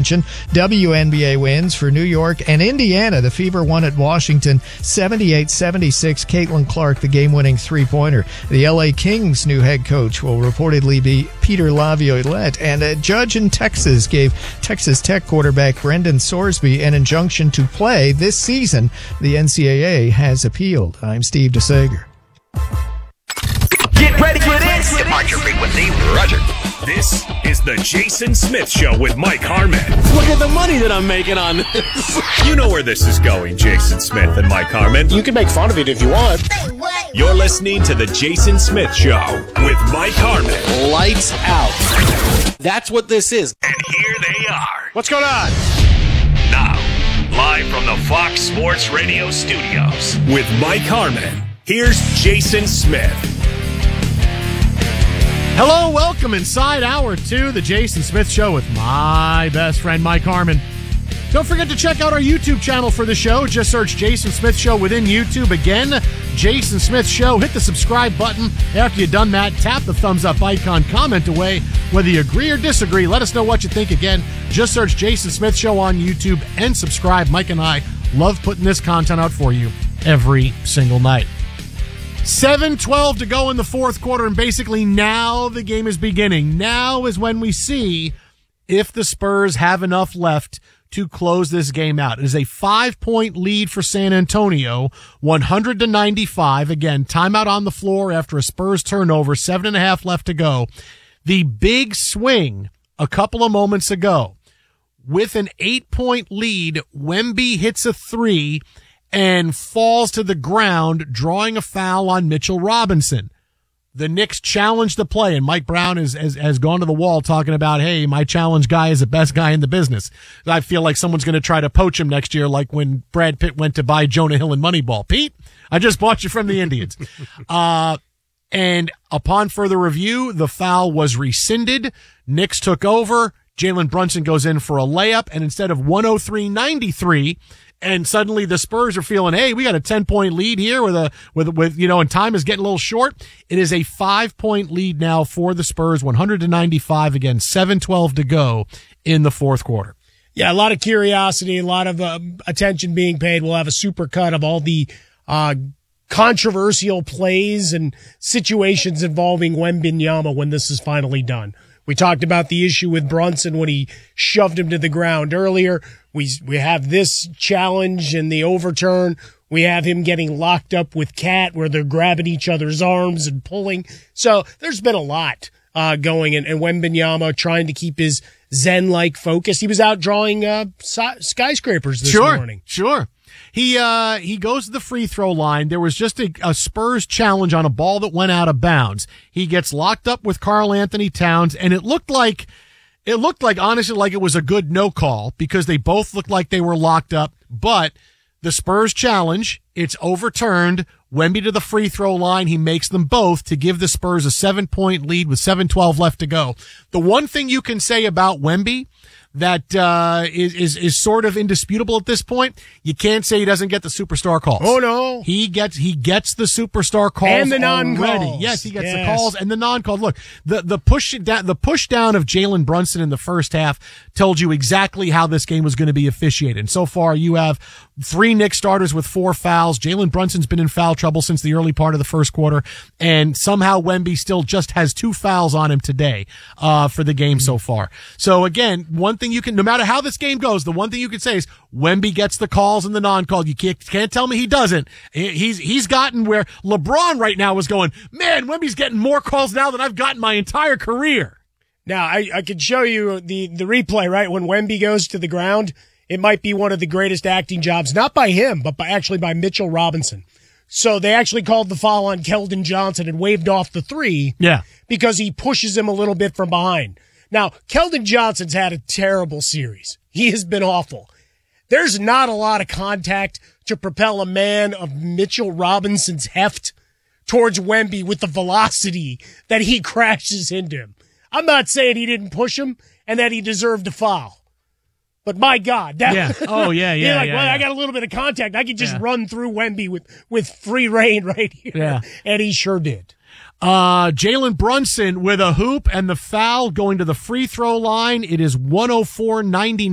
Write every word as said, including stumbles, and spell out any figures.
mention. W N B A wins for New York and Indiana. The Fever won at Washington seventy-eight seventy-six. Caitlin Clark, the game-winning three-pointer. The L A Kings' new head coach will reportedly be Peter Laviolette. And a judge in Texas gave Texas Tech quarterback Brendan Sorsby an injunction to play this season. The N C double A has appealed. I'm Steve DeSager. Get ready for this! Departure frequency, roger. This is the Jason Smith Show with Mike Harmon. Look at the money that I'm making on this. You know where this is going, Jason Smith and Mike Harmon. You can make fun of it if you want. You're listening to the Jason Smith Show with Mike Harmon. Lights out. That's what this is. And here they are. What's going on? Now, live from the Fox Sports Radio studios with Mike Harmon. Here's Jason Smith. Hello, welcome inside hour two, the Jason Smith Show with my best friend, Mike Harmon. Don't forget to check out our YouTube channel for the show. Just search Jason Smith Show within YouTube. Again, Jason Smith Show. Hit the subscribe button. After you've done that, tap the thumbs up icon, comment away. Whether you agree or disagree, let us know what you think. Again, just search Jason Smith Show on YouTube and subscribe. Mike and I love putting this content out for you every single night. seven twelve to go in the fourth quarter, and basically now the game is beginning. Now is when we see if the Spurs have enough left to close this game out. It is a five-point lead for San Antonio, one hundred to ninety-five. Again, timeout on the floor after a Spurs turnover, seven and a half left to go. The big swing a couple of moments ago, with an eight-point lead, Wemby hits a three and falls to the ground, drawing a foul on Mitchell Robinson. The Knicks challenged the play, and Mike Brown has, has, has gone to the wall talking about, hey, my challenge guy is the best guy in the business. I feel like someone's going to try to poach him next year, like when Brad Pitt went to buy Jonah Hill in Moneyball. Pete, I just bought you from the Indians. uh, and upon further review, the foul was rescinded. Knicks took over. Jalen Brunson goes in for a layup, and instead of one oh three ninety-three, and suddenly the Spurs are feeling, hey, we got a ten-point lead here with a, with, with, you know, and time is getting a little short. It is a five-point lead now for the Spurs, one hundred to ninety-five. Again, seven twelve to go in the fourth quarter. Yeah, a lot of curiosity, a lot of uh, attention being paid. We'll have a super cut of all the uh controversial plays and situations involving Wembanyama when this is finally done. We talked about the issue with Brunson when he shoved him to the ground earlier. We we have this challenge and the overturn. We have him getting locked up with Cat where they're grabbing each other's arms and pulling. So there's been a lot uh going, and, and Wembanyama trying to keep his Zen-like focus. He was out drawing uh, skyscrapers this sure, morning. Sure. He uh he goes to the free throw line. There was just a, a Spurs challenge on a ball that went out of bounds. He gets locked up with Karl Anthony Towns, and it looked like it looked like honestly like it was a good no call because they both looked like they were locked up. But the Spurs challenge, it's overturned. Wemby to the free throw line. He makes them both to give the Spurs a seven point lead with seven twelve left to go. The one thing you can say about Wemby that uh is, is is sort of indisputable at this point, you can't say he doesn't get the superstar calls. Oh no. He gets he gets the superstar calls and the non-calls. already. Yes, he gets yes. the calls and the non-calls. Look, the the push down the push down of Jalen Brunson in the first half told you exactly how this game was going to be officiated. And so far you have three Knicks starters with four fouls. Jalen Brunson's been in foul trouble since the early part of the first quarter, and somehow Wemby still just has two fouls on him today uh for the game so far. So again, one thing you can, no matter how this game goes, the one thing you can say is Wemby gets the calls and the non-call. You can't, can't tell me he doesn't. He's, he's gotten where LeBron right now is going, man, Wemby's getting more calls now than I've gotten my entire career. Now, I, I could show you the, the replay, right? When Wemby goes to the ground, it might be one of the greatest acting jobs, not by him, but by, actually by Mitchell Robinson. So they actually called the foul on Keldon Johnson and waved off the three. Yeah. Because he pushes him a little bit from behind. Now, Keldon Johnson's had a terrible series. He has been awful. There's not a lot of contact to propel a man of Mitchell Robinson's heft towards Wemby with the velocity that he crashes into him. I'm not saying he didn't push him and that he deserved a foul. But my God, that yeah. Oh yeah, yeah. you're like, yeah, well, yeah. I got a little bit of contact. I could just yeah. run through Wemby with, with free reign right here. Yeah. And he sure did. Uh, Jalen Brunson with a hoop and the foul going to the free throw line. It is one oh four ninety-nine.